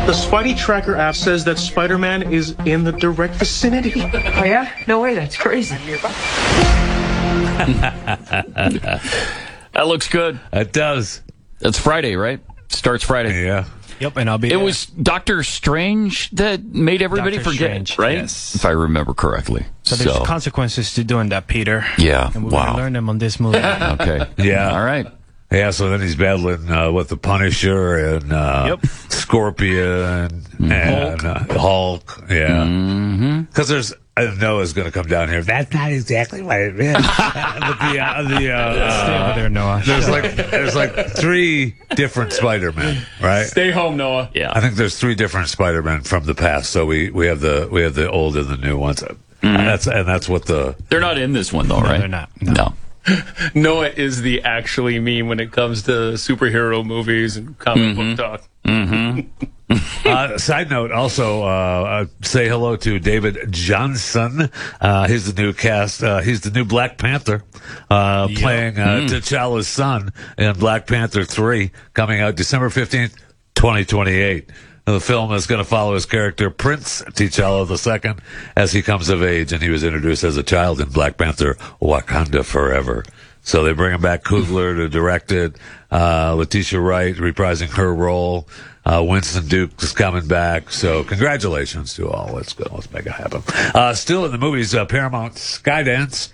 The Spidey Tracker app says that Spider-Man is in the direct vicinity. Oh, yeah? No way, that's crazy. That looks good. It does. It's Friday, right? Starts Friday. Yeah. Yep, and I'll be It was Doctor Strange that made everybody Dr. forget, Strange, right? yes. If I remember correctly. So there's consequences to doing that, Peter. Yeah, And we're wow. going to learn them on this movie. Okay. Yeah. All right. Yeah, so then he's battling with the Punisher and Scorpion and Hulk. Yeah. Because there's, I know is going to come down here. That's not exactly what it is. But Stay over there, Noah. there's like three different Spider-Men, right? Stay home, Noah. Yeah. I think there's three different Spider-Men from the past. So we have the old and the new ones. That's what the They're not in this one, though, right? they're not. No. Noah is the actually me when it comes to superhero movies and comic book talk. Side note, also say hello to David Johnson. He's the new cast. He's the new Black Panther, playing T'Challa's son in Black Panther 3, coming out December 15th, 2028. The film is going to follow his character, Prince T'Challa II, as he comes of age, and he was introduced as a child in Black Panther Wakanda Forever. So they bring him back, Coogler to direct it, Letitia Wright reprising her role, Winston Duke is coming back. So congratulations to all. Let's go. Let's make it happen. Still in the movies, Paramount Skydance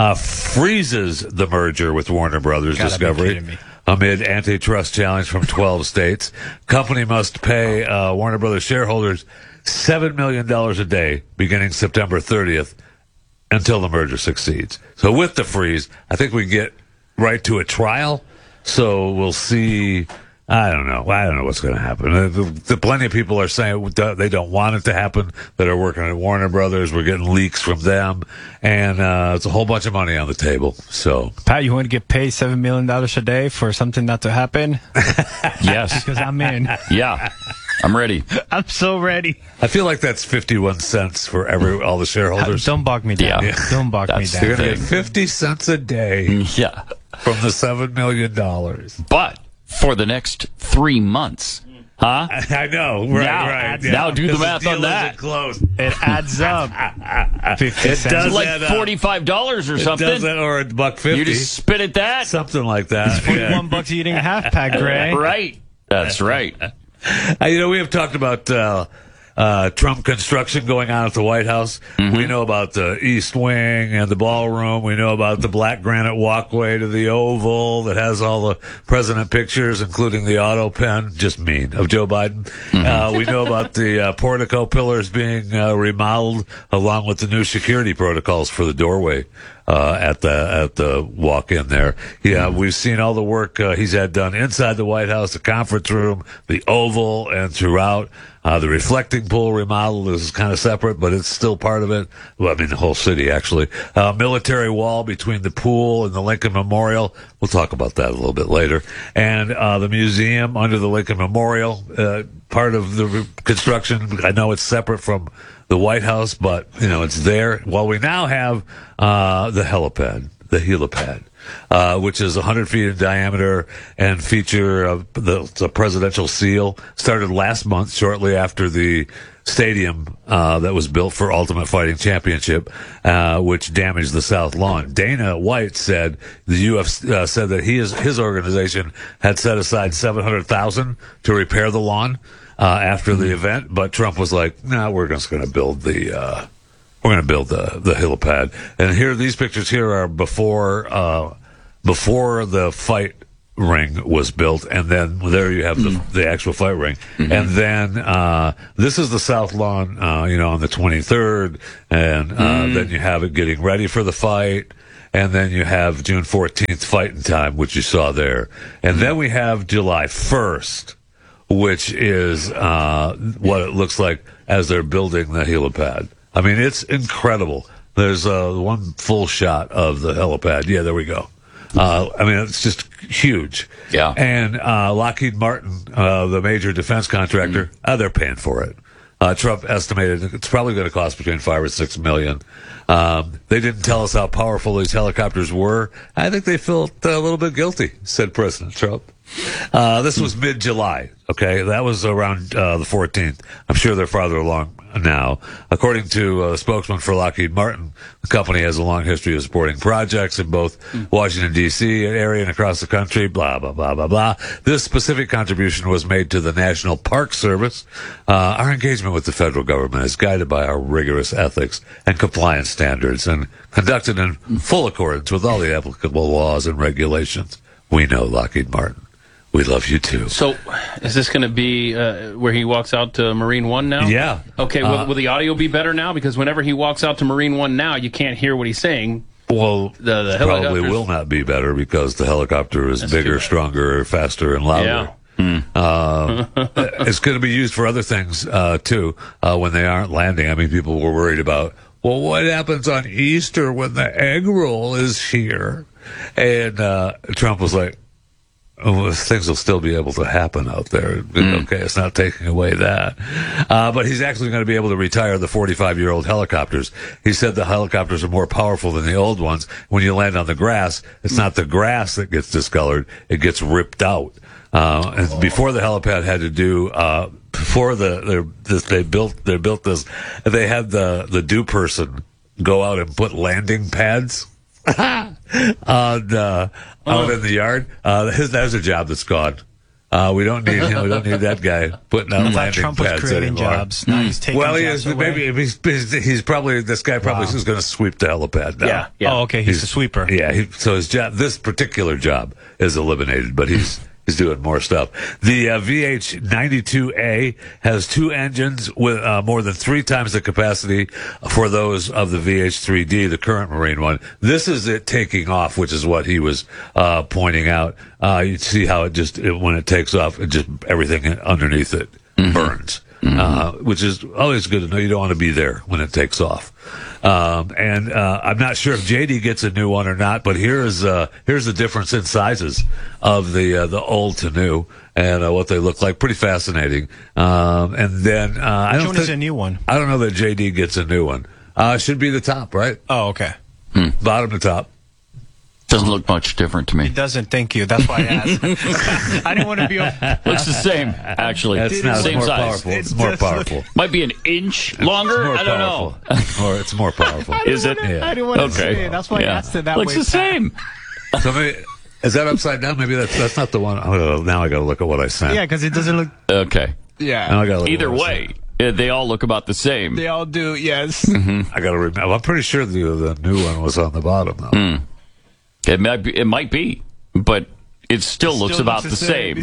freezes the merger with Warner Brothers Gotta be Discovery. kidding me. Amid antitrust challenge from 12 states. Company must pay Warner Brothers shareholders $7 million a day beginning September 30th until the merger succeeds. So with the freeze, I think we get right to a trial. So we'll see. I don't know what's going to happen. Plenty of people are saying they don't want it to happen that are working at Warner Brothers. We're getting leaks from them, and it's a whole bunch of money on the table. So, Pat, you want to get paid $7 million a day for something not to happen? Yes. Because I'm in. Yeah. I'm ready. I'm so ready. I feel like that's 51 cents for all the shareholders. Don't bog me down. Yeah. Don't bog me That's down. You're going to get 50 cents a day Yeah. from the $7 million. But for the next 3 months, huh? I know. Right, Now- right. now do the 'Cause math deal on that. isn't closed. It adds up. 50 It cents. does Like add up. $45 or It something. doesn't, or $1.50. You just spit at that. Something like that. Yeah. $41 eating a half pack, Gray. Right. That's right. We have talked about Trump construction going on at the White House. We know about the East Wing and the ballroom. We know about the black granite walkway to the Oval that has all the president pictures, including the auto pen, just mean, of Joe Biden. We know about the portico pillars being remodeled, along with the new security protocols for the doorway at the walk-in there. Yeah, we've seen all the work he's had done inside the White House, the conference room, the Oval, and throughout. The reflecting pool remodel is kind of separate, but it's still part of it. Well, I mean, the whole city, actually. Military wall between the pool and the Lincoln Memorial. We'll talk about that a little bit later. And the museum under the Lincoln Memorial, part of the construction. I know it's separate from the White House, but, it's there. Well, we now have the helipad, which is 100 feet in diameter and feature the presidential seal. Started last month, shortly after the stadium that was built for Ultimate Fighting Championship, which damaged the South Lawn. Dana White said the UFC said that his organization had set aside $700,000 to repair the lawn after the event, but Trump was like, "No, we're just going to build the." We're going to build the helipad. And here, these pictures here are before the fight ring was built. And then there you have the actual fight ring. And then, this is the South Lawn, on the 23rd. And, then you have it getting ready for the fight. And then you have June 14th fighting time, which you saw there. And then we have July 1st, which is, what it looks like as they're building the helipad. I mean, it's incredible. There's one full shot of the helipad. Yeah, there we go. I mean, it's just huge. Yeah. And Lockheed Martin, the major defense contractor, they're paying for it. Trump estimated it's probably going to cost between $5 or $6 million. They didn't tell us how powerful these helicopters were. I think they felt a little bit guilty, said President Trump. This was mid-July. Okay, that was around the 14th. I'm sure they're farther along now. According to a spokesman for Lockheed Martin, the company has a long history of supporting projects in both Washington, D.C. area and across the country, blah, blah, blah, blah, blah. This specific contribution was made to the National Park Service. Our engagement with the federal government is guided by our rigorous ethics and compliance standards and conducted in full accordance with all the applicable laws and regulations. We know Lockheed Martin. We love you too. So, is this going to be where he walks out to Marine One now? Yeah. Okay, will the audio be better now? Because whenever he walks out to Marine One now, you can't hear what he's saying. Well, the probably helicopters will not be better because the helicopter is bigger, stronger, faster, and louder. Yeah. It's going to be used for other things, too, when they aren't landing. I mean, people were worried about, well, what happens on Easter when the egg roll is here? And Trump was like, oh, things will still be able to happen out there. Okay, it's not taking away that. But he's actually going to be able to retire the 45-year-old helicopters. He said the helicopters are more powerful than the old ones. When you land on the grass, it's not the grass that gets discolored, it gets ripped out. And before the helipad had to do, before they built this, they had the do person go out and put landing pads out in the yard. That's a job that's gone. We don't need him. We don't need that guy putting out landing Trump was pads creating anymore. jobs. Now he's taking Well, he jobs is. away. Maybe he's probably this guy. Probably is going to sweep the helipad now. Yeah. Oh, okay. He's a sweeper. Yeah. So his job, this particular job, is eliminated, but he's doing more stuff. The VH-92A has two engines with more than 3 times the capacity for those of the VH-3D, the current Marine one. This is it taking off, which is what he was pointing out. You see how when it takes off, everything underneath it burns. Which is always good to know. You don't want to be there when it takes off. And I'm not sure if JD gets a new one or not, but here's the difference in sizes of the old to new and what they look like. Pretty fascinating. And then Which one is a new one? I don't know that JD gets a new one. Should be the top, right? Oh, okay. Bottom to top. Doesn't look much different to me. It doesn't. Thank you. That's why I asked. I didn't want to be. Looks the same, actually. It's not Same more size. powerful. It's more powerful. Might be an inch longer. More I don't know. powerful. Or it's more powerful. Is it? Yeah. I didn't want to Okay. say it. That's why I Yeah. asked it that Looks way. the same. So maybe, is that upside down? Maybe that's not the one. Now I got to look at what I sent. Yeah, because it doesn't look. Okay. Yeah. Now I gotta look at Either what I way, sent. they all look about the same. They all do. Yes. I got to remember. I'm pretty sure the new one was on the bottom though. It might be, but it still looks about the same.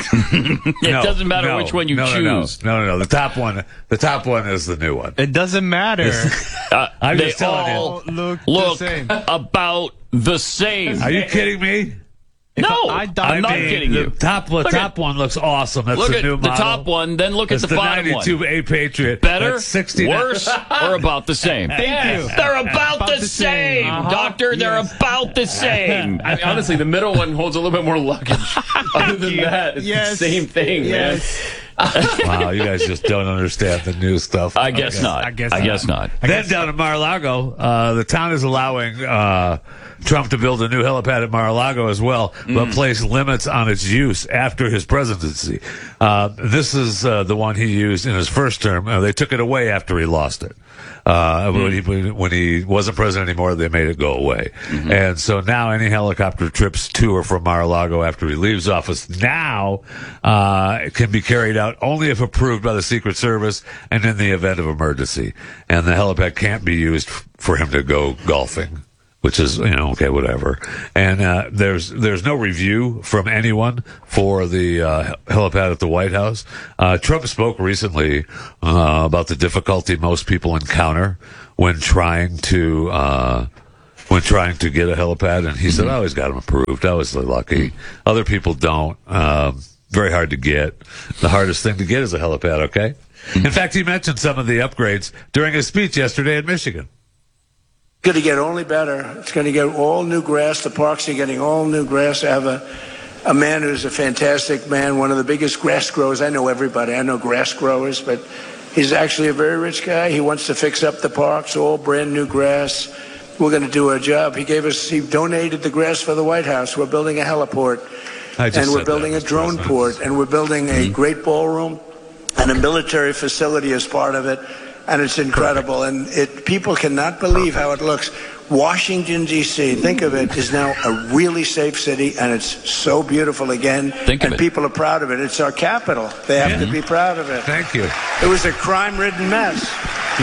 It doesn't matter which one you choose. No. The top one is the new one. It doesn't matter. I'm They just telling you. all Look look the same. about the same. Are you kidding me? No, I I'm not mean, kidding you. The top one looks awesome. That's Look the at new the model. top one, then look at That's the bottom one. 92A Patriot. Better, That's 60. worse, or about the same? Thank you. They're about the the same, same. Doctor. They're about the same. I mean, honestly, the middle one holds a little bit more luggage. Other than that, it's Yes. the same thing, Yes. Wow, you guys just don't understand the new stuff. I guess not. I guess not. Then down in Mar-a-Lago, the town is allowing Trump to build a new helipad at Mar-a-Lago as well, but place limits on its use after his presidency. This is the one he used in his first term. They took it away after he lost it. When he wasn't president anymore, they made it go away. And so now any helicopter trips to or from Mar-a-Lago after he leaves office now it can be carried out only if approved by the Secret Service and in the event of emergency. And the helipad can't be used for him to go golfing, which is, okay, whatever. And there's no review from anyone for the helipad at the White House. Trump spoke recently about the difficulty most people encounter when trying to get a helipad, and he said, "I always got them approved. I was lucky. Other people don't. Very hard to get. The hardest thing to get is a helipad." Okay. In fact, he mentioned some of the upgrades during his speech yesterday in Michigan. Going to get only better. It's going to get all new grass. The parks are getting all new grass. I have a man who's a fantastic man, one of the biggest grass growers. I know everybody. I know grass growers, but he's actually a very rich guy. He wants to fix up the parks, all brand new grass. We're going to do a job. He donated the grass for the White House. We're building a heliport. and we're building a drone port, and we're building a great ballroom and a military facility as part of it, and it's incredible. And people cannot believe how it looks. Washington, D.C., think of it, is now a really safe city, and it's so beautiful again. And people are proud of it. It's our capital. They have to be proud of it. Thank you. It was a crime-ridden mess.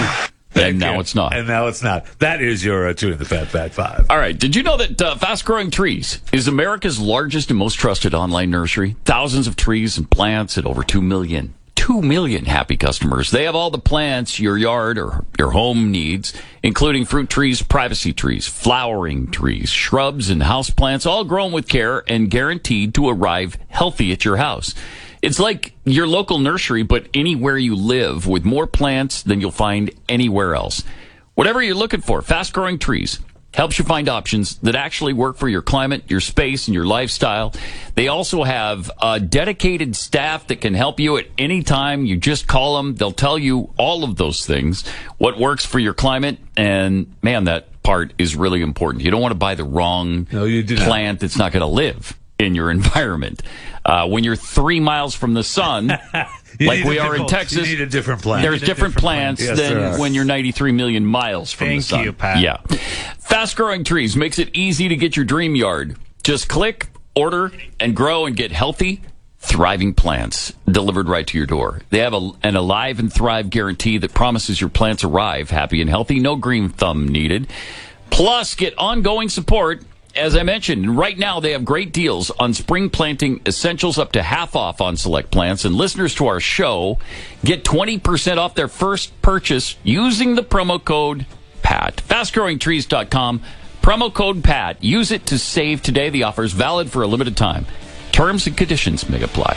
And now it's not. And now it's not. That is your Chewing the Fat 5. All right. Did you know that Fast Growing Trees is America's largest and most trusted online nursery? Thousands of trees and plants and over 2 million happy customers. They have all the plants your yard or your home needs, including fruit trees, privacy trees, flowering trees, shrubs, and house plants, all grown with care and guaranteed to arrive healthy at your house. It's like your local nursery, but anywhere you live, with more plants than you'll find anywhere else. Whatever you're looking for, Fast Growing Trees helps you find options that actually work for your climate, your space, and your lifestyle. They also have a dedicated staff that can help you at any time. You just call them. They'll tell you all of those things, what works for your climate. And, man, that part is really important. You don't want to buy the wrong plant that's not going to live in your environment. When you're 3 miles from the sun, like we are in Texas, you need a different plant. There's different plants than when you're 93 million miles from the sun. Thank you, Pat. Yeah. Fast Growing Trees makes it easy to get your dream yard. Just click, order, and grow and get healthy, thriving plants delivered right to your door. They have an Alive and Thrive guarantee that promises your plants arrive happy and healthy. No green thumb needed. Plus, get ongoing support. As I mentioned, right now they have great deals on spring planting essentials, up to half off on select plants. And listeners to our show get 20% off their first purchase using the promo code PAT. FastGrowingTrees.com, promo code PAT. Use it to save today. The offer is valid for a limited time. Terms and conditions may apply.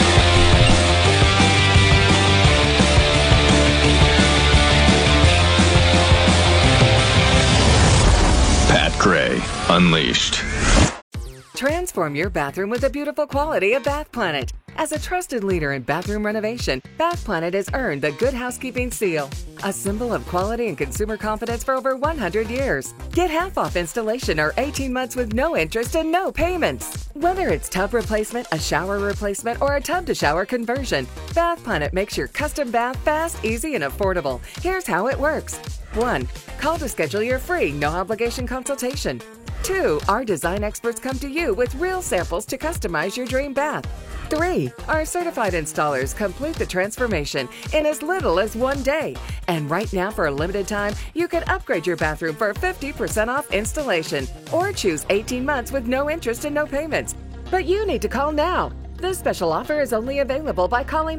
Pat Gray Unleashed. Transform your bathroom with the beautiful quality of Bath Planet. As a trusted leader in bathroom renovation, Bath Planet has earned the Good Housekeeping seal, a symbol of quality and consumer confidence for over 100 years. Get half off installation or 18 months with no interest and no payments. Whether it's tub replacement, a shower replacement, or a tub-to-shower conversion, Bath Planet makes your custom bath fast, easy, and affordable. Here's how it works. 1. Call to schedule your free, no-obligation consultation. 2. Our design experts come to you with real samples to customize your dream bath. 3. Our certified installers complete the transformation in as little as 1 day. And right now, for a limited time, you can upgrade your bathroom for 50% off installation or choose 18 months with no interest and no payments. But you need to call now. This special offer is only available by calling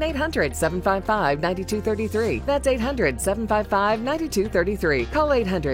800-755-9233. That's 800-755-9233. Call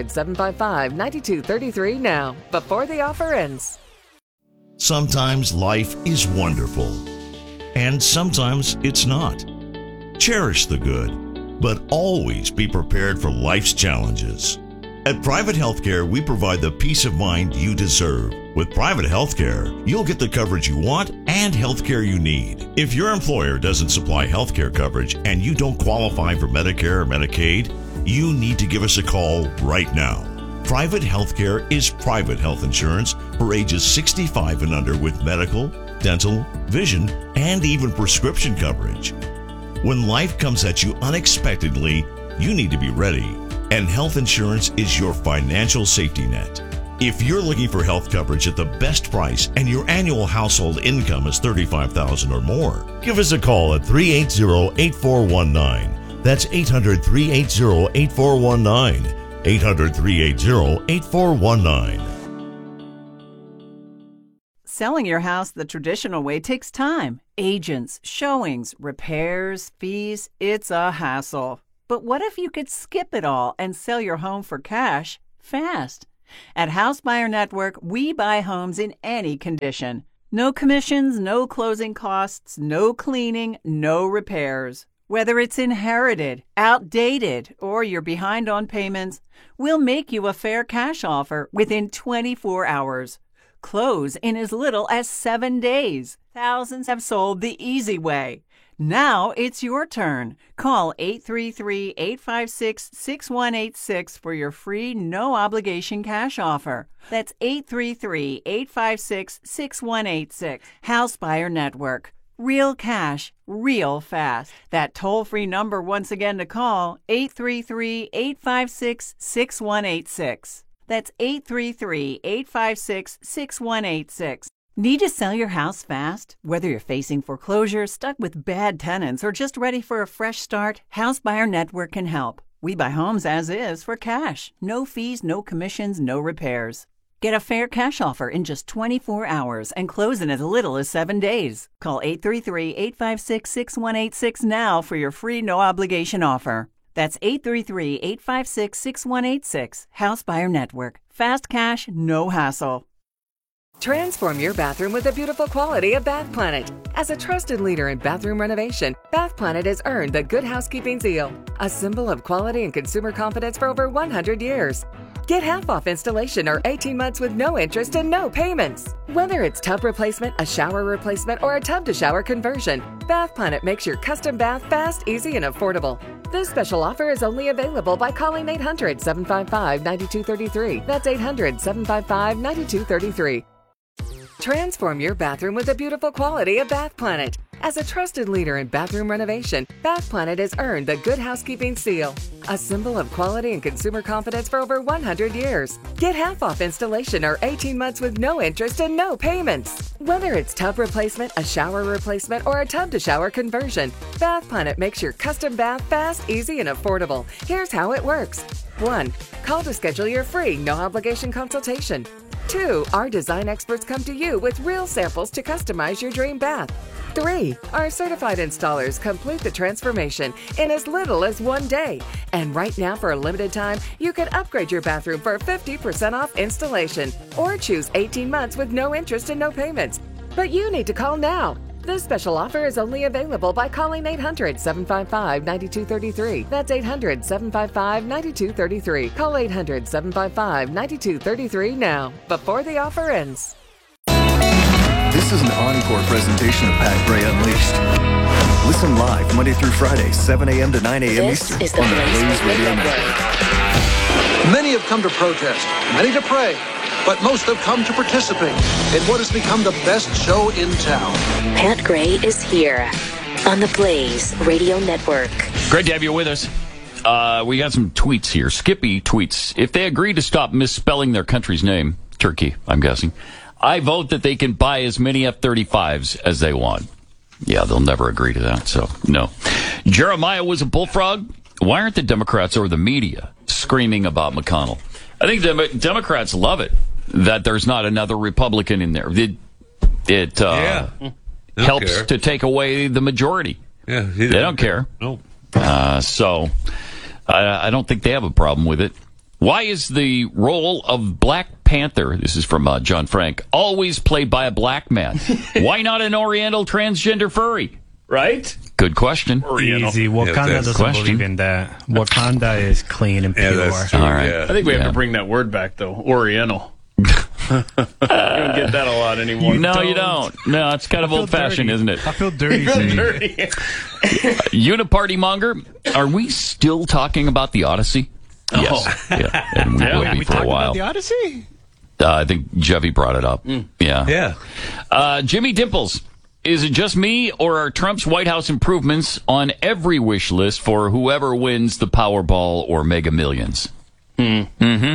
800-755-9233 now, before the offer ends. Sometimes life is wonderful, and sometimes it's not. Cherish the good, but always be prepared for life's challenges. At Private Healthcare, we provide the peace of mind you deserve. With Private Healthcare, you'll get the coverage you want and healthcare you need. If your employer doesn't supply healthcare coverage and you don't qualify for Medicare or Medicaid, you need to give us a call right now. Private Healthcare is private health insurance for ages 65 and under with medical, dental, vision, and even prescription coverage. When life comes at you unexpectedly, you need to be ready. And health insurance is your financial safety net. If you're looking for health coverage at the best price and your annual household income is $35,000 or more, give us a call at 380-8419. That's 800-380-8419. 800-380-8419. Selling your house the traditional way takes time. Agents, showings, repairs, fees. It's a hassle. But what if you could skip it all and sell your home for cash fast? At House Buyer Network, we buy homes in any condition. No commissions, no closing costs, no cleaning, no repairs. Whether it's inherited, outdated, or you're behind on payments, we'll make you a fair cash offer within 24 hours. Close in as little as 7 days. Thousands have sold the easy way. Now it's your turn. Call 833-856-6186 for your free, no-obligation cash offer. That's 833-856-6186. House Buyer Network. Real cash, real fast. That toll-free number once again to call, 833-856-6186. That's 833-856-6186. Need to sell your house fast? Whether you're facing foreclosure, stuck with bad tenants, or just ready for a fresh start, House Buyer Network can help. We buy homes as is for cash. No fees, no commissions, no repairs. Get a fair cash offer in just 24 hours and close in as little as 7 days. Call 833-856-6186 now for your free no-obligation offer. That's 833-856-6186. House Buyer Network. Fast cash, no hassle. Transform your bathroom with the beautiful quality of Bath Planet. As a trusted leader in bathroom renovation, Bath Planet has earned the Good Housekeeping seal, a symbol of quality and consumer confidence for over 100 years. Get half off installation or 18 months with no interest and no payments. Whether it's tub replacement, a shower replacement, or a tub-to-shower conversion, Bath Planet makes your custom bath fast, easy, and affordable. This special offer is only available by calling 800-755-9233. That's 800-755-9233. Transform your bathroom with the beautiful quality of Bath Planet. As a trusted leader in bathroom renovation, Bath Planet has earned the Good Housekeeping seal, a symbol of quality and consumer confidence for over 100 years. Get half off installation or 18 months with no interest and no payments. Whether it's tub replacement, a shower replacement, or a tub-to-shower conversion, Bath Planet makes your custom bath fast, easy, and affordable. Here's how it works. 1. Call to schedule your free, no-obligation consultation. 2. Our design experts come to you with real samples to customize your dream bath. 3. Our certified installers complete the transformation in as little as 1 day. And right now, for a limited time, you can upgrade your bathroom for 50% off installation or choose 18 months with no interest and no payments. But you need to call now. This special offer is only available by calling 800-755-9233. That's 800-755-9233. Call 800-755-9233 now, before the offer ends. This is an encore presentation of Pat Gray Unleashed. Listen live Monday through Friday, 7 a.m. to 9 a.m. Eastern on the Blaze Radio Network. Many have come to protest, many to pray, but most have come to participate in what has become the best show in town. Pat Gray is here on the Blaze Radio Network. Great to have you with us. We got some tweets here. Skippy tweets, if they agree to stop misspelling their country's name, Turkey, I'm guessing, I vote that they can buy as many F-35s as they want. Yeah, they'll never agree to that, so no. Jeremiah was a bullfrog. Why aren't the Democrats or the media screaming about McConnell? I think the Democrats love it that there's not another Republican in there. It helps to take away the majority. Yeah, they don't care. No. So I don't think they have a problem with it. Why is the role of Black Panther, this is from John Frank, always played by a black man? Why not an Oriental transgender furry? Right? Good question. Easy. Wakanda doesn't believe in that. Wakanda is clean and pure. Yeah, that's true. All right. Yeah. I think we have to bring that word back, though. Oriental. You don't get that a lot anymore. No, you don't. No, it's kind of old-fashioned, isn't it? I feel dirty. You feel dirty. Uniparty monger, are we still talking about the Odyssey? Yes. Yeah. And we will be for a while. About the Odyssey? I think Jeffy brought it up. Yeah. Jimmy Dimples. Is it just me, or are Trump's White House improvements on every wish list for whoever wins the Powerball or Mega Millions? Gen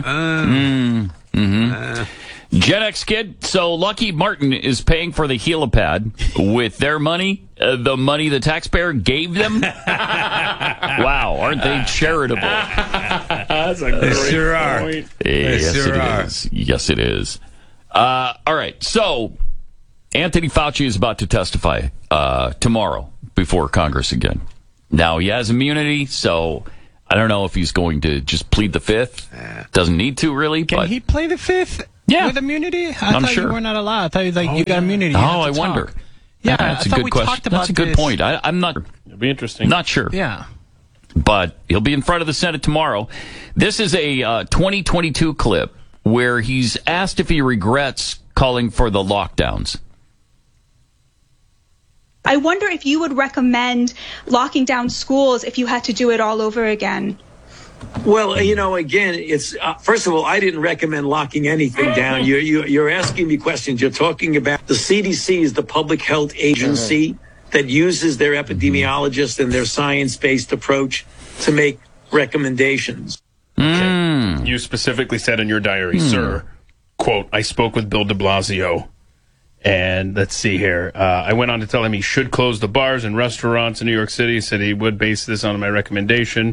X kid, so Lockheed Martin is paying for the helipad with their money, the money the taxpayer gave them? Wow, aren't they charitable? That's a great sure are. point. Yes, sure it are. is. Yes, it is. All right, so Anthony Fauci is about to testify tomorrow before Congress again. Now, he has immunity, so I don't know if he's going to just plead the fifth. Doesn't need to, really. Can he play the fifth with immunity? I thought you were not allowed. I thought you got immunity. I wonder. Yeah, that's a good question. That's a good point. I'm not. It'll be interesting. Not sure. Yeah. But he'll be in front of the Senate tomorrow. This is a 2022 clip where he's asked if he regrets calling for the lockdowns. I wonder if you would recommend locking down schools if you had to do it all over again. Well, again, it's first of all, I didn't recommend locking anything down. You're asking me questions. You're talking about the CDC is the public health agency that uses their epidemiologists and their science-based approach to make recommendations. Okay. You specifically said in your diary, sir, quote, I spoke with Bill de Blasio, and let's see here. I went on to tell him he should close the bars and restaurants in New York City, said he would base this on my recommendation.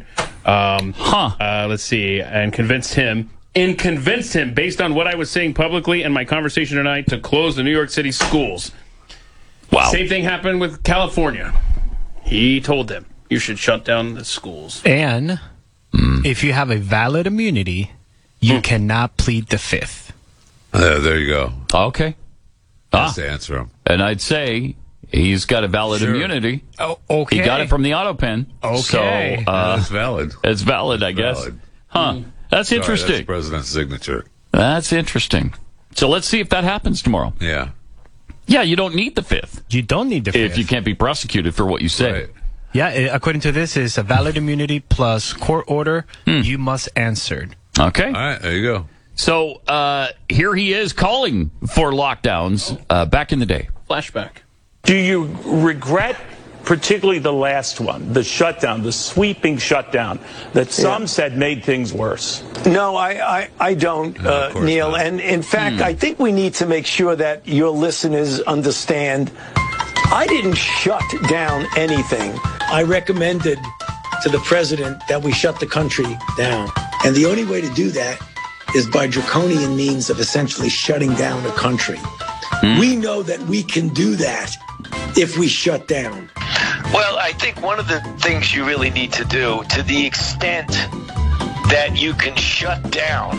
Let's see, and convinced him, based on what I was saying publicly and my conversation tonight, to close the New York City schools. Wow. Same thing happened with California. He told them, you should shut down the schools. And if you have a valid immunity, you cannot plead the Fifth. There you go. Okay. That's to answer him. And I'd say he's got a valid immunity. Oh, okay. He got it from the auto pen. Okay. So, it's valid. It's valid, I guess. Valid. Huh. That's interesting. That's the president's signature. That's interesting. So let's see if that happens tomorrow. Yeah. Yeah, you don't need the Fifth. You don't need the Fifth. If you can't be prosecuted for what you say. Right. Yeah, according to this, it's a valid immunity plus court order. You must answer. Okay. All right, there you go. So here he is calling for lockdowns back in the day. Flashback. Do you regret particularly the last one, the shutdown, the sweeping shutdown that some said made things worse? No, I don't, Neil. Not. And in fact, I think we need to make sure that your listeners understand I didn't shut down anything. I recommended to the president that we shut the country down. And the only way to do that is by draconian means of essentially shutting down a country. We know that we can do that if we shut down. Well, I think one of the things you really need to do, to the extent that you can shut down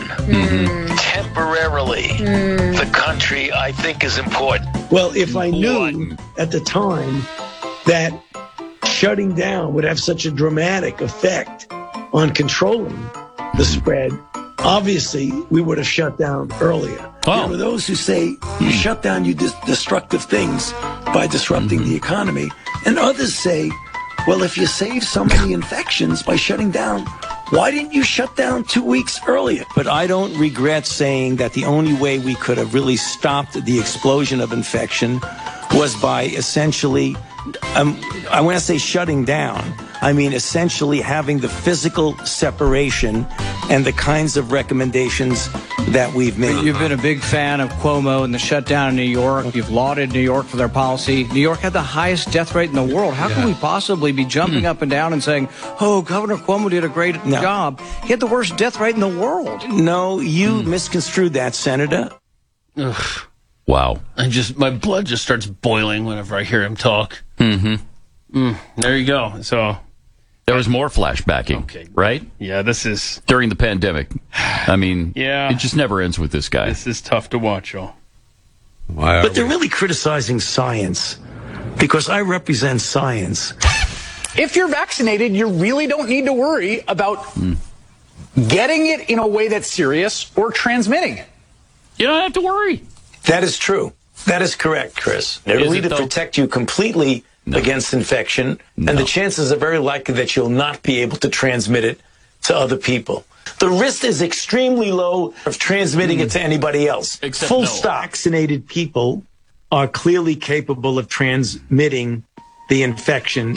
temporarily the country, I think is important. Well, if I knew at the time that shutting down would have such a dramatic effect on controlling the spread, obviously we would have shut down earlier. There are those who say you shut down, you destructive things by disrupting the economy. And others say, well, if you save so many infections by shutting down, why didn't you shut down 2 weeks earlier? But I don't regret saying that the only way we could have really stopped the explosion of infection was by essentially, I want to say shutting down. I mean, essentially having the physical separation and the kinds of recommendations that we've made. You've been a big fan of Cuomo and the shutdown in New York. You've lauded New York for their policy. New York had the highest death rate in the world. How can we possibly be jumping up and down and saying, oh, Governor Cuomo did a great job? He had the worst death rate in the world. No, you misconstrued that, Senator. Ugh. Wow. My blood just starts boiling whenever I hear him talk. There you go. So there was more flashbacking, right? Yeah, this is during the pandemic. I mean, it just never ends with this guy. This is tough to watch, y'all. But they're really criticizing science because I represent science. If you're vaccinated, you really don't need to worry about getting it in a way that's serious or transmitting it. You don't have to worry. That is true. That is correct, Chris. They're really to protect you completely against infection, and the chances are very likely that you'll not be able to transmit it to other people. The risk is extremely low of transmitting it to anybody else. Except Full stop. Vaccinated people are clearly capable of transmitting the infection.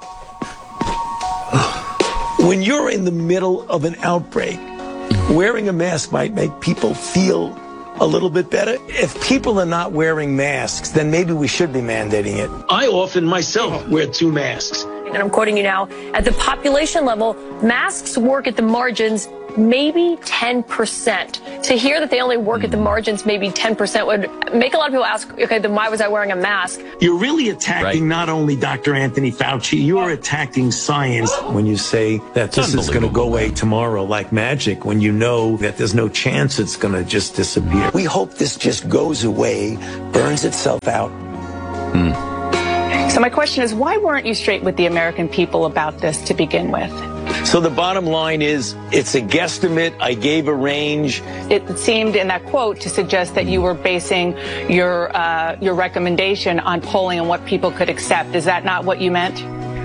When you're in the middle of an outbreak, wearing a mask might make people feel a little bit better. If people are not wearing masks, then maybe we should be mandating it. I often myself wear 2 masks. And I'm quoting you now, at the population level, masks work at the margins maybe 10%. To hear that they only work at the margins maybe 10% would make a lot of people ask, okay, then why was I wearing a mask? You're really attacking not only Dr. Anthony Fauci, you're attacking science when you say that this is going to go away tomorrow like magic, when you know that there's no chance it's going to just disappear. We hope this just goes away, burns itself out. So my question is, why weren't you straight with the American people about this to begin with? So the bottom line is, it's a guesstimate. I gave a range. It seemed in that quote to suggest that you were basing your recommendation on polling and what people could accept. Is that not what you meant?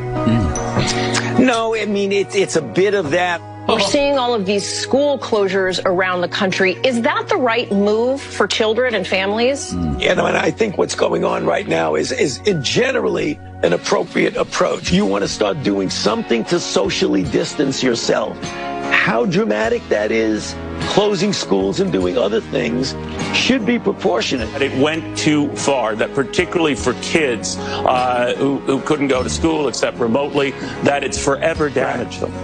No, I mean, it's a bit of that. We're seeing all of these school closures around the country. Is that the right move for children and families? Yeah, no, and I think what's going on right now is generally an appropriate approach. You want to start doing something to socially distance yourself. How dramatic that is, closing schools and doing other things, should be proportionate. It went too far, that particularly for kids who couldn't go to school except remotely, that it's forever damaged them.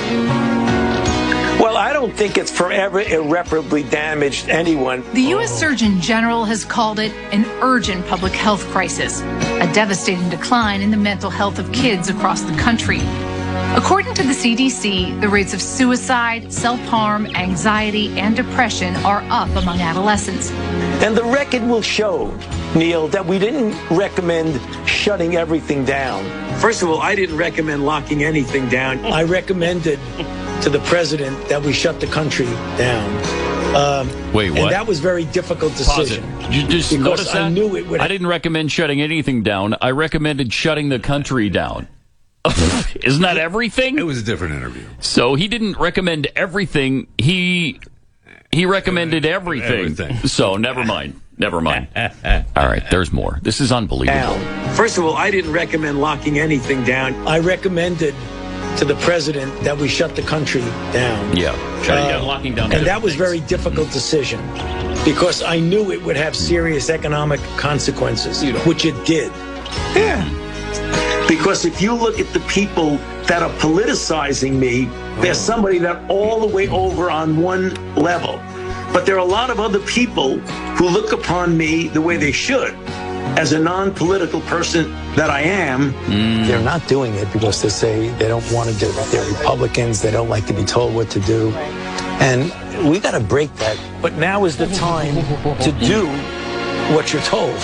Well, I don't think it's forever irreparably damaged anyone. The U.S. Surgeon General has called it an urgent public health crisis, a devastating decline in the mental health of kids across the country. According to the CDC, the rates of suicide, self-harm, anxiety, and depression are up among adolescents. And the record will show, Neil, that we didn't recommend shutting everything down. First of all, I didn't recommend locking anything down. I recommended to the president that we shut the country down. Wait, what? And that was a very difficult decision. Pause it. You just notice that? I knew it would. I didn't recommend shutting anything down. I recommended shutting the country down. Isn't that everything? It was a different interview. So he didn't recommend everything. He recommended everything. So never mind. Never mind. All right, there's more. This is unbelievable. First of all, I didn't recommend locking anything down. I recommended to the president that we shut the country down. Yeah, shutting down, locking down. And that was a very difficult decision because I knew it would have serious economic consequences, which it did. Yeah. Because if you look at the people that are politicizing me, there's somebody that all the way over on one level. But there are a lot of other people who look upon me the way they should, as a non-political person that I am. They're not doing it because they say they don't want to do it. They're Republicans. They don't like to be told what to do. And we got to break that. But now is the time to do what you're told.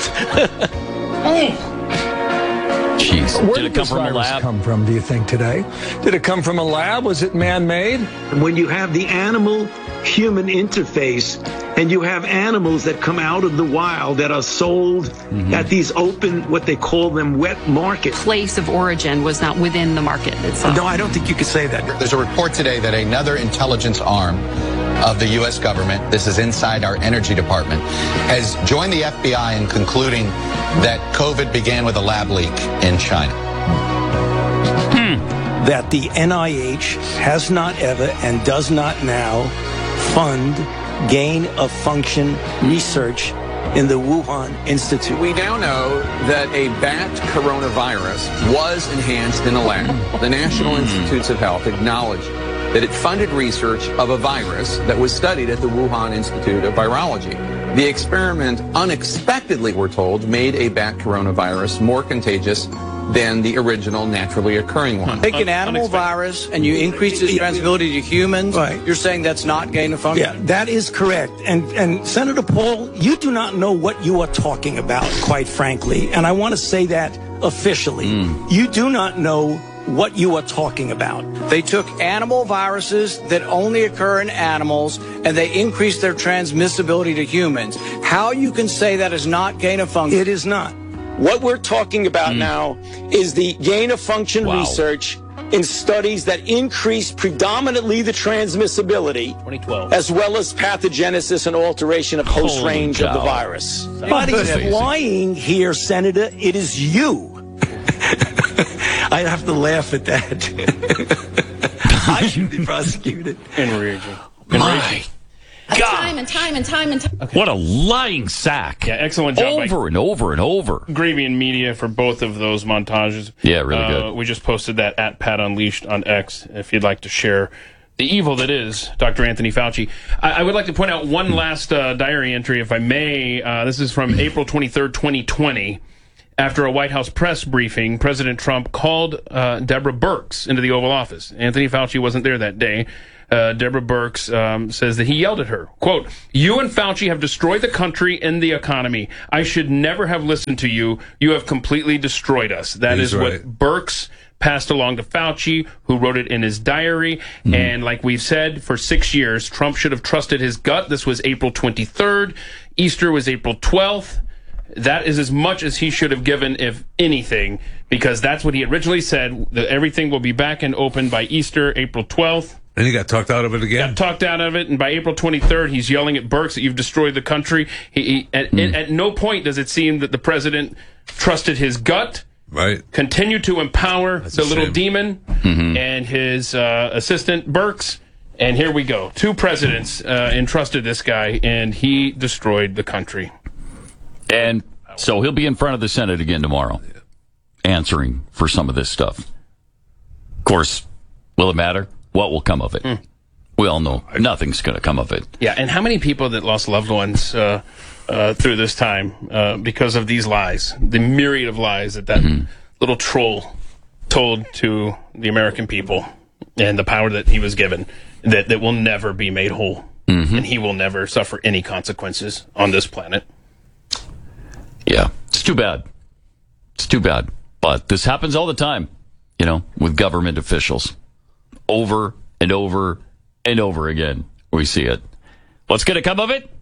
Jeez. Where did it come from a lab? Come from, do you think, today? Did it come from a lab? Was it man-made? When you have the animal-human interface and you have animals that come out of the wild that are sold at these open, what they call them, wet markets. Place of origin was not within the market itself. No, I don't think you could say that. There's a report today that another intelligence arm of the U.S. government, this is inside our energy department, has joined the FBI in concluding that COVID began with a lab leak in China. That the NIH has not ever and does not now fund gain-of-function research in the Wuhan Institute. We now know that a bat coronavirus was enhanced in a lab. The National Institutes of Health acknowledged that it funded research of a virus that was studied at the Wuhan Institute of Virology. The experiment unexpectedly, we're told, made a bat coronavirus more contagious than the original naturally occurring one. Take an animal virus and you increase its transmissibility to humans. Right. You're saying that's not gain of function? Yeah, that is correct. And Senator Paul, you do not know what you are talking about, quite frankly. And I want to say that officially. You do not know what you are talking about. They took animal viruses that only occur in animals and they increased their transmissibility to humans. How you can say that is not gain of function? It is not. What we're talking about now is the gain-of-function research in studies that increase predominantly the transmissibility, 2012, as well as pathogenesis and alteration of host range of the virus. Somebody's lying here, Senator. It is you. I have to laugh at that. I should be prosecuted. Enraging. My God. Time and time and time and time. Okay. What a lying sack. Yeah, excellent job. Over and over and over. Grevian Media for both of those montages. Yeah, really good. We just posted that at Pat Unleashed on X if you'd like to share the evil that is Dr. Anthony Fauci. I would like to point out one last diary entry, if I may. This is from April 23rd, 2020. After a White House press briefing, President Trump called Deborah Birx into the Oval Office. Anthony Fauci wasn't there that day. Deborah Birx says that he yelled at her, quote, "You and Fauci have destroyed the country and the economy. I should never have listened to you. You have completely destroyed us." That is what Birx passed along to Fauci, who wrote it in his diary. And like we've said, for 6 years, Trump should have trusted his gut. This was April 23rd. Easter was April 12th. That is as much as he should have given, if anything, because that's what he originally said, that everything will be back and open by Easter, April 12th. And he got talked out of it again? Got talked out of it, and by April 23rd, he's yelling at Birx that you've destroyed the country. At no point does it seem that the president trusted his gut. Right. Continued to empower the little demon and his assistant, Birx. And here we go. 2 presidents entrusted this guy, and he destroyed the country. And so he'll be in front of the Senate again tomorrow, answering for some of this stuff. Of course, will it matter? What will come of it? We all know nothing's going to come of it. Yeah, and how many people that lost loved ones through this time because of these lies, the myriad of lies that little troll told to the American people, and the power that he was given, that will never be made whole, and he will never suffer any consequences on this planet. Yeah, it's too bad. It's too bad. But this happens all the time, with government officials. Over and over and over again, we see it. What's going to come of it?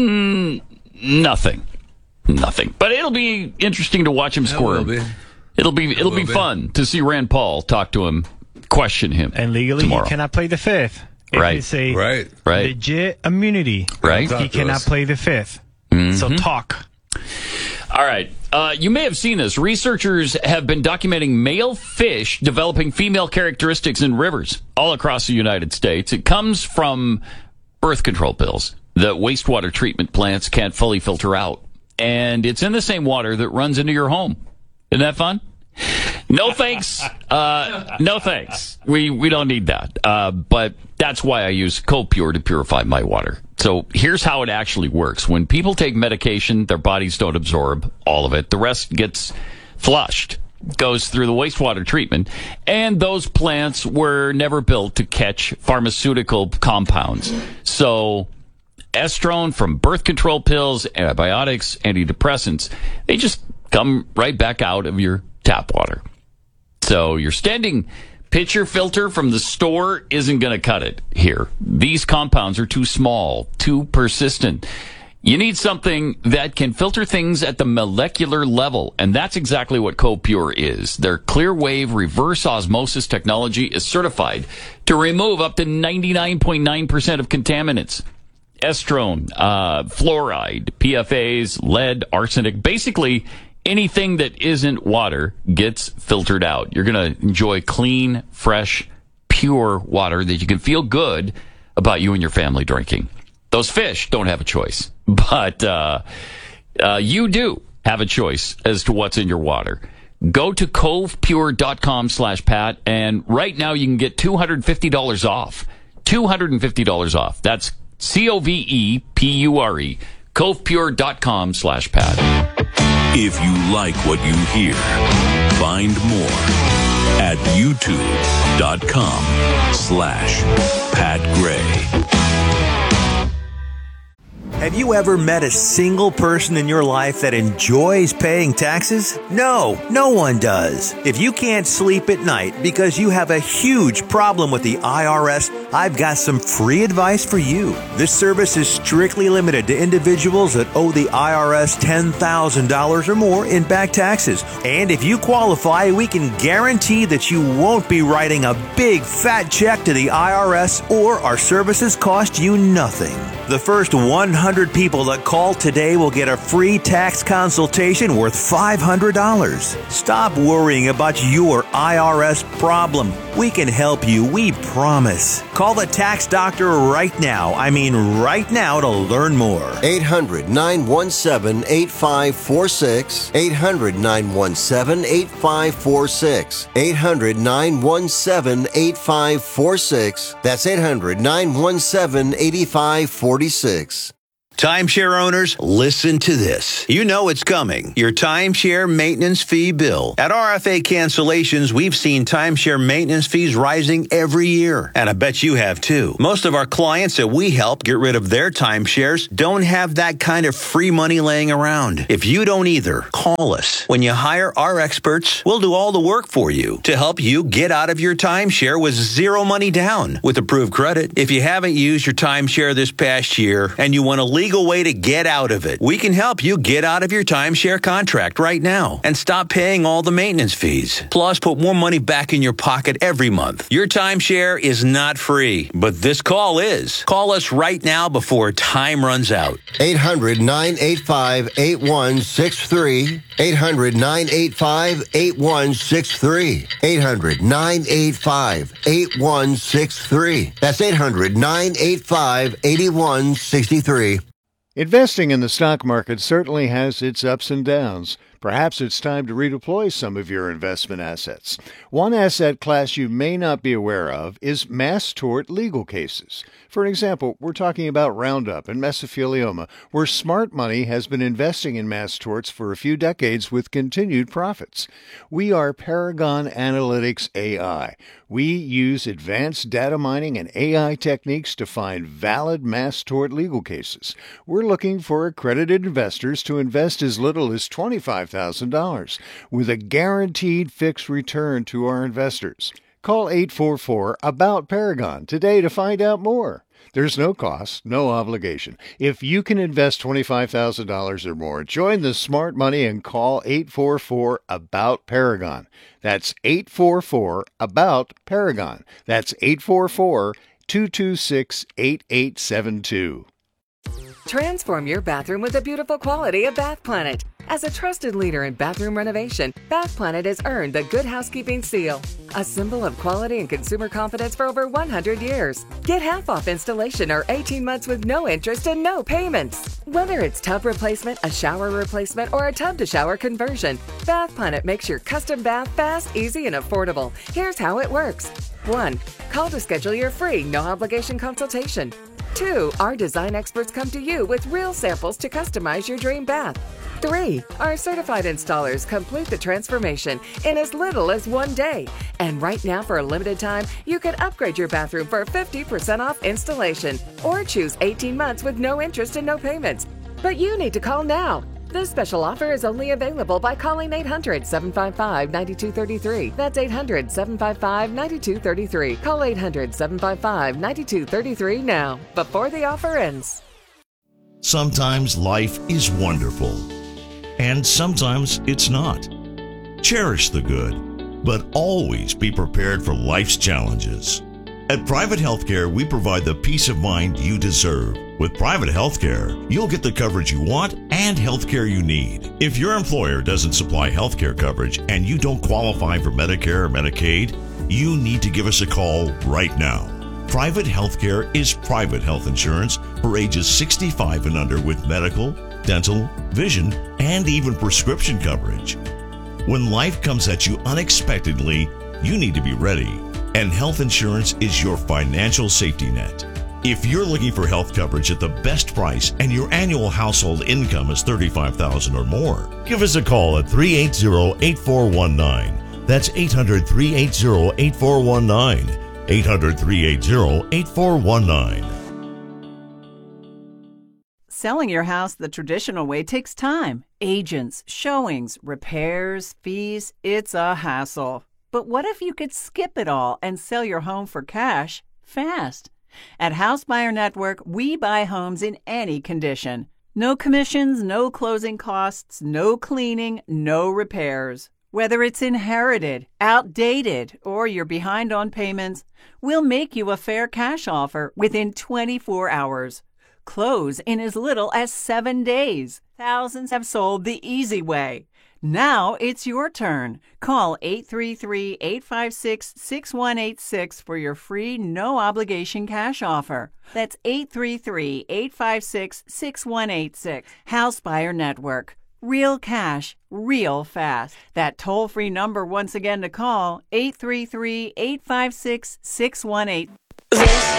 Nothing. But it'll be interesting to watch him squirm. It'll be fun to see Rand Paul talk to him, question him. And legally, tomorrow. he cannot play the fifth. Right. If it's a legit immunity, he cannot play the fifth. So talk. All right. You may have seen this. Researchers have been documenting male fish developing female characteristics in rivers all across the United States. It comes from birth control pills that wastewater treatment plants can't fully filter out. And it's in the same water that runs into your home. Isn't that fun? No thanks. No thanks. We don't need that. But that's why I use CoPure to purify my water. So here's how it actually works. When people take medication, their bodies don't absorb all of it. The rest gets flushed, goes through the wastewater treatment. And those plants were never built to catch pharmaceutical compounds. So estrone from birth control pills, antibiotics, antidepressants, they just come right back out of your tap water. So your standing pitcher filter from the store isn't going to cut it here. These compounds are too small, too persistent. You need something that can filter things at the molecular level, and that's exactly what CoPure is. Their clear wave reverse osmosis technology is certified to remove up to 99.9% of contaminants. Estrone, fluoride, PFAs, lead, arsenic, basically anything that isn't water gets filtered out. You're going to enjoy clean, fresh, pure water that you can feel good about you and your family drinking. Those fish don't have a choice, but you do have a choice as to what's in your water. Go to covepure.com/Pat, and right now you can get $250 off. $250 off. That's COVEPURE. Covepure.com/Pat. If you like what you hear, find more at youtube.com/Pat Gray. Have you ever met a single person in your life that enjoys paying taxes? No one does. If you can't sleep at night because you have a huge problem with the IRS, I've got some free advice for you. This service is strictly limited to individuals that owe the IRS $10,000 or more in back taxes. And if you qualify, we can guarantee that you won't be writing a big fat check to the IRS, or our services cost you nothing. The first 100 people that call today will get a free tax consultation worth $500. Stop worrying about your IRS problem. We can help you, we promise. Call the tax doctor right now. I mean right now, to learn more. 800-917-8546. 800-917-8546. 800-917-8546. That's 800-917-8546. Timeshare owners, listen to this. You know it's coming. Your timeshare maintenance fee bill. At RFA Cancellations, we've seen timeshare maintenance fees rising every year. And I bet you have too. Most of our clients that we help get rid of their timeshares don't have that kind of free money laying around. If you don't either, call us. When you hire our experts, we'll do all the work for you to help you get out of your timeshare with zero money down with approved credit. If you haven't used your timeshare this past year and you want a legal way to get out of it, we can help you get out of your timeshare contract right now and stop paying all the maintenance fees. Plus, put more money back in your pocket every month. Your timeshare is not free, but this call is. Call us right now before time runs out. 800-985-8163. 800-985-8163. 800-985-8163. That's 800-985-8163. Investing in the stock market certainly has its ups and downs. Perhaps it's time to redeploy some of your investment assets. One asset class you may not be aware of is mass tort legal cases. For example, we're talking about Roundup and mesothelioma, where smart money has been investing in mass torts for a few decades with continued profits. We are Paragon Analytics AI. We use advanced data mining and AI techniques to find valid mass tort legal cases. We're looking for accredited investors to invest as little as $25,000 with a guaranteed fixed return to our investors. Call 844-ABOUT-PARAGON today to find out more. There's no cost, no obligation. If you can invest $25,000 or more, join the smart money and call 844-ABOUT-PARAGON. That's 844-ABOUT-PARAGON. That's 844-226-8872. Transform your bathroom with the beautiful quality of Bath Planet. As a trusted leader in bathroom renovation, Bath Planet has earned the Good Housekeeping seal, a symbol of quality and consumer confidence for over 100 years. Get half off installation or 18 months with no interest and no payments. Whether it's tub replacement, a shower replacement, or a tub-to-shower conversion, Bath Planet makes your custom bath fast, easy, and affordable. Here's how it works. 1. Call to schedule your free, no-obligation consultation. 2. Our design experts come to you with real samples to customize your dream bath. 3. Our certified installers complete the transformation in as little as 1 day. And right now, for a limited time, you can upgrade your bathroom for 50% off installation or choose 18 months with no interest and no payments. But you need to call now. This special offer is only available by calling 800-755-9233. That's 800-755-9233. Call 800-755-9233 now, before the offer ends. Sometimes life is wonderful, and sometimes it's not. Cherish the good, but always be prepared for life's challenges. At Private Healthcare, we provide the peace of mind you deserve. With Private Healthcare, you'll get the coverage you want and healthcare you need. If your employer doesn't supply healthcare coverage and you don't qualify for Medicare or Medicaid, you need to give us a call right now. Private Healthcare is private health insurance for ages 65 and under with medical, dental, vision, and even prescription coverage. When life comes at you unexpectedly, you need to be ready. And health insurance is your financial safety net. If you're looking for health coverage at the best price and your annual household income is $35,000 or more, give us a call at 380-8419. That's 800-380-8419. 800-380-8419. Selling your house the traditional way takes time. Agents, showings, repairs, fees. It's a hassle. But what if you could skip it all and sell your home for cash fast? At House Buyer Network, we buy homes in any condition. No commissions, no closing costs, no cleaning, no repairs. Whether it's inherited, outdated, or you're behind on payments, we'll make you a fair cash offer within 24 hours. Close in as little as 7 days. Thousands have sold the easy way. Now it's your turn. Call 833-856-6186 for your free, no-obligation cash offer. That's 833-856-6186. House Buyer Network. Real cash, real fast. That toll-free number once again to call, 833-856-6186.